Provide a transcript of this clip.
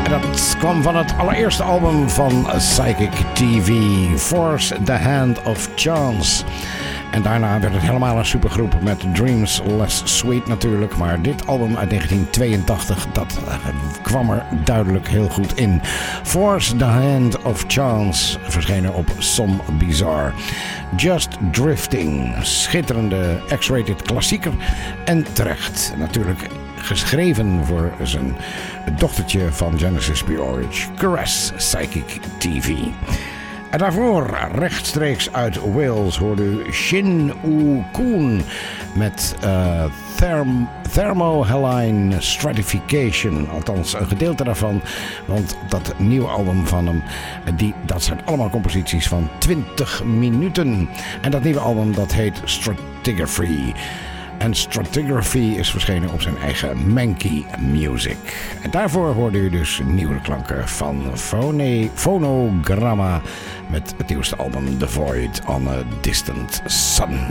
Dat kwam van het allereerste album van Psychic TV, Force the Hand of Chance. En daarna werd het helemaal een supergroep met Dreams Less Sweet natuurlijk. Maar dit album uit 1982, dat kwam er duidelijk heel goed in. Force the Hand of Chance, verschenen op Some Bizarre. Just Drifting, schitterende X-rated klassieker. En terecht, natuurlijk geschreven voor zijn dochtertje van Genesis P-Orridge, Caress Psychic TV. En daarvoor rechtstreeks uit Wales hoorde u Shin Oo Koon met Thermohaline Stratification. Althans, een gedeelte daarvan. Want dat nieuwe album van hem, dat zijn allemaal composities van 20 minuten. En dat nieuwe album, dat heet Stratigraphy. En Stratigraphy is verschenen op zijn eigen Mankey Music. En daarvoor hoorde u dus nieuwe klanken van Phonogramma met het nieuwste album The Void on a Distant Sun.